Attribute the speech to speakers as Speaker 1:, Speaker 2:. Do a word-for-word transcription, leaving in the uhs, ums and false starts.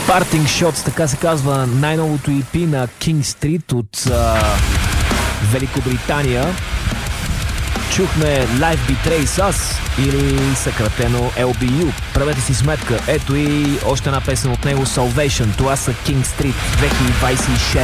Speaker 1: Parting Shots, така се казва най-новото и пи на King Street от а, Великобритания. Чухме Life Betrays Us или съкратено ел би ю. Правете си сметка. Ето и още една песен от него, Salvation. Това са King Street две хиляди двадесет и шеста.